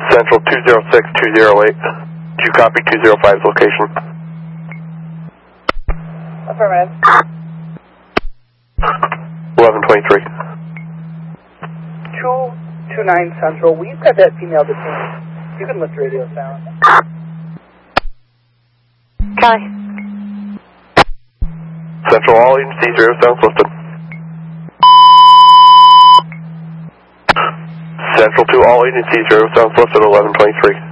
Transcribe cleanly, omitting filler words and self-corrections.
Central 206-208. Did you copy 205's location? Affirmative. 1123. 229 Central. We've got that female detained. You can lift radio sound. Kelly. Central, all agencies, radio sounds listed. Central to all agencies, radio sounds listed, 1123.